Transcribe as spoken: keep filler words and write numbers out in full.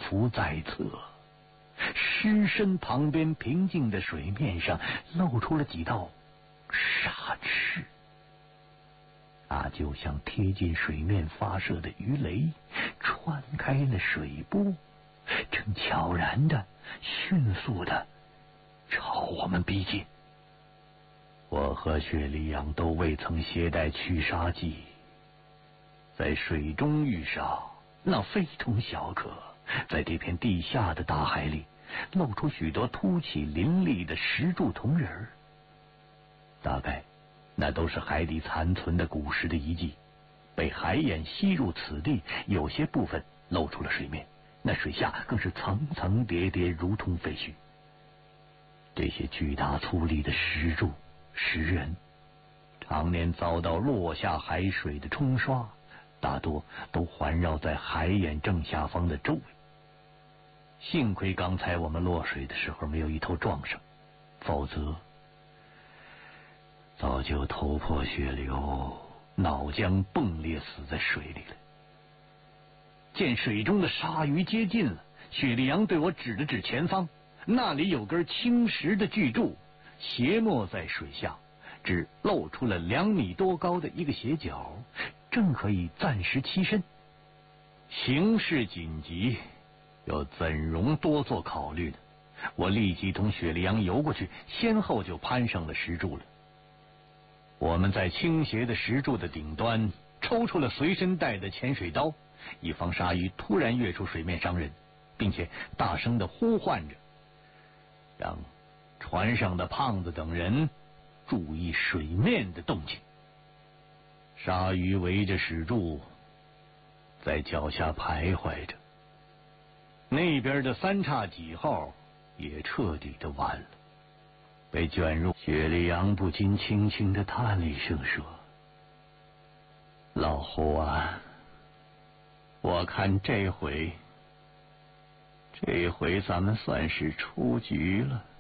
浮在侧。尸身旁边平静的水面上露出了几道沙翅，那就像贴近水面发射的鱼雷，穿开了水波，正悄然的、迅速的朝我们逼近。我和雪莉杨都未曾携带驱杀剂，在水中遇杀，那非同小可。在这片地下的大海里，露出许多凸起林立的石柱铜人儿，大概那都是海底残存的古时的遗迹，被海眼吸入此地，有些部分露出了水面，那水下更是层层叠叠，如同废墟。这些巨大粗粝的石柱、石人，常年遭到落下海水的冲刷，大多都环绕在海眼正下方的周围。幸亏刚才我们落水的时候没有一头撞上，否则早就头破血流，脑浆迸裂死在水里了。见水中的鲨鱼接近了，雪莉杨对我指了指前方，那里有根青石的巨柱斜没在水下，只露出了两米多高的一个斜角，正可以暂时栖身。形势紧急，又怎容多做考虑呢？我立即同雪莉杨游过去，先后就攀上了石柱了。我们在倾斜的石柱的顶端抽出了随身带的潜水刀，以防鲨鱼突然跃出水面伤人，并且大声地呼唤着，让船上的胖子等人注意水面的动静。鲨鱼围着石柱在脚下徘徊着，那边的三叉戟号也彻底的完了，被卷入。雪莉杨不禁轻轻的叹了一声，说：“老胡啊，我看这回，这回咱们算是出局了。”